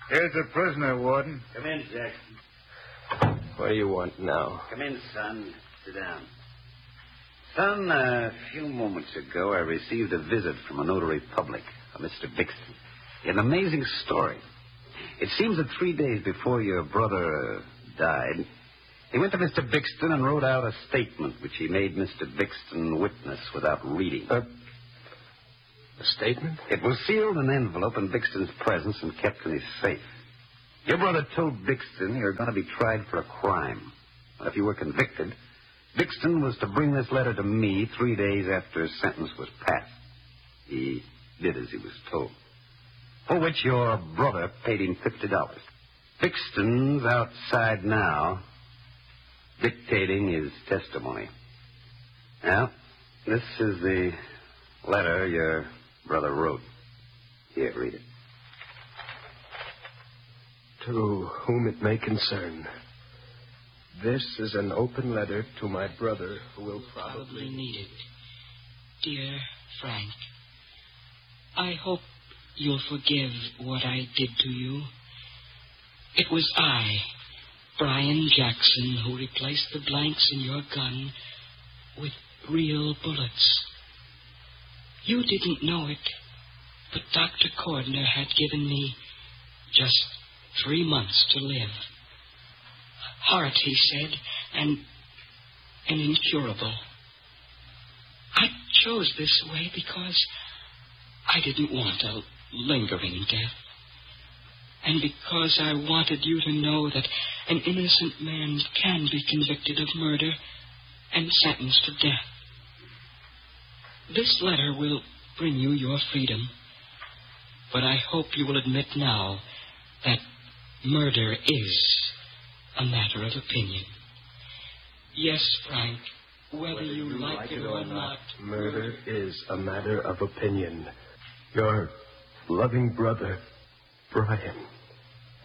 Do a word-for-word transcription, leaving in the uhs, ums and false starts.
Here's the prisoner, Warden. Come in, Jackson. What do you want now? Come in, son. Sit down. Son, a few moments ago, I received a visit from a notary public, a Mister Bixton. An amazing story. It seems that three days before your brother uh, died, he went to Mister Bixton and wrote out a statement which he made Mister Bixton witness without reading. Uh, a statement? It was sealed in an envelope in Bixton's presence and kept in his safe. Your brother told Bixton you're going to be tried for a crime. And if you were convicted, Bixton was to bring this letter to me three days after his sentence was passed. He did as he was told, for which your brother paid him fifty dollars. Bixton's outside now, dictating his testimony. Now, this is the letter your brother wrote. Here, read it. To whom it may concern. This is an open letter to my brother who will probably... probably need it. Dear Frank, I hope you'll forgive what I did to you. It was I, Brian Jackson, who replaced the blanks in your gun with real bullets. You didn't know it, but Doctor Cordner had given me just three months to live. Heart, he said, and, and incurable. I chose this way because I didn't want a lingering death. And because I wanted you to know that an innocent man can be convicted of murder and sentenced to death. This letter will bring you your freedom, but I hope you will admit now that murder is a matter of opinion. Yes, Frank, whether, whether you, you like, like it or not, murder is a matter of opinion. Your loving brother, Brian.